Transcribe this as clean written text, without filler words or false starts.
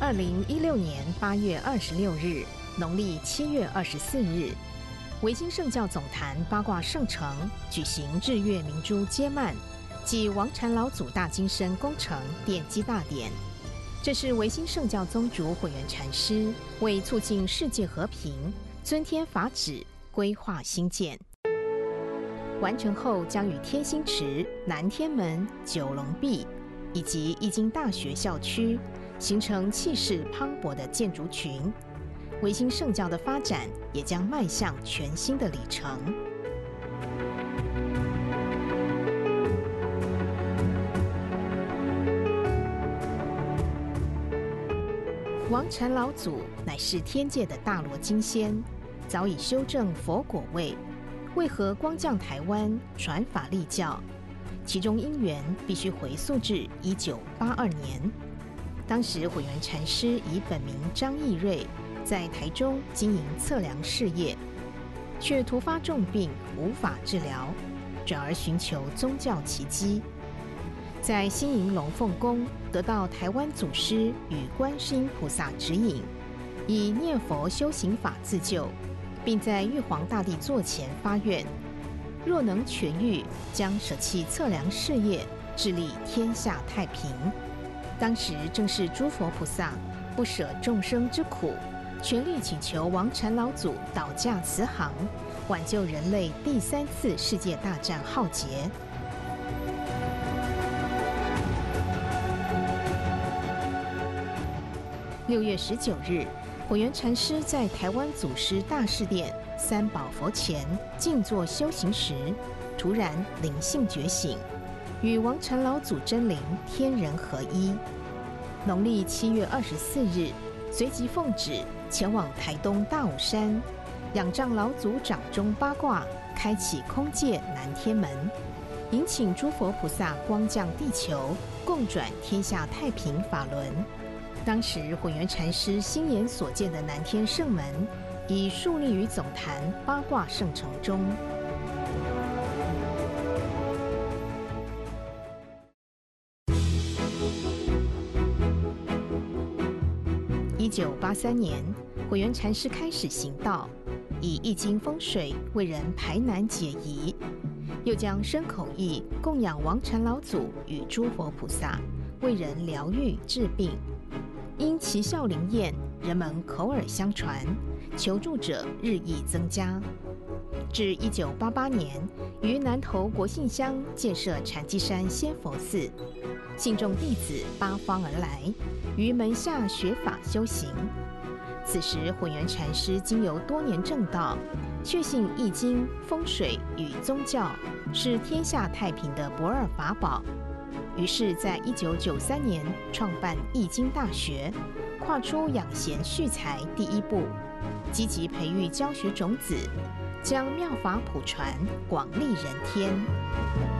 2016年8月26日，农历7月24日，维新圣教总坛八卦圣城举行日月明珠接曼暨王禅老祖大金身工程奠基大典。这是维新圣教宗主慧远禅师为促进世界和平、尊天法旨规划兴建。完成后将与天心池、南天门、九龙壁以及义经大学校区形成气势磅礴的建筑群，维新圣教的发展也将迈向全新的里程。王禅老祖乃是天界的大罗金仙，早已修正佛果位，为何光降台湾传法立教？其中因缘必须回溯至1982年。当时慧远禅师以本名张义瑞在台中经营测量事业，却突发重病无法治疗，转而寻求宗教奇迹。在新营龙凤宫得到台湾祖师与观世音菩萨指引，以念佛修行法自救，并在玉皇大帝座前发愿，若能痊愈，将舍弃测量事业，致力天下太平。当时正是诸佛菩萨不舍众生之苦，全力请求王禅老祖导驾慈航，挽救人类第3次世界大战浩劫。6月19日，慧远禅师在台湾祖师大士殿三宝佛前静坐修行时，突然灵性觉醒，与王禅老祖真灵天人合一。农历7月24日，随即奉旨前往台东大武山，仰仗老祖掌中八卦，开启空界南天门，迎请诸佛菩萨光降地球，共转天下太平法轮。当时慧远禅师亲眼所见的南天圣门，已树立于总坛八卦圣城中。1983年，慧远禅师开始行道，以易经风水为人排难解疑，又将身口意供养王禅老祖与诸佛菩萨，为人疗愈治病。因奇效灵验，人们口耳相传，求助者日益增加。至1988年，于南投国姓乡建设禅机山仙佛寺，信众弟子八方而来，于门下学法修行。此时慧远禅师经由多年正道，确信易经、风水与宗教是天下太平的不二法宝。于是在1993年创办易经大学，跨出养贤蓄才第一步，积极培育教学种子，将妙法普传，广利人天。